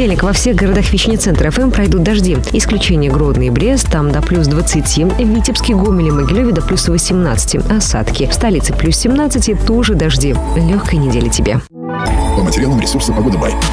понедельник во всех городах вещания центра ФМ пройдут дожди. Исключение Гродно и Брест, там до плюс 20. В Витебске, Гомеле, Могилеве до плюс 18. Осадки. В столице плюс 17, тоже дожди. Легкой недели тебе. По материалам ресурса «Погода Бай».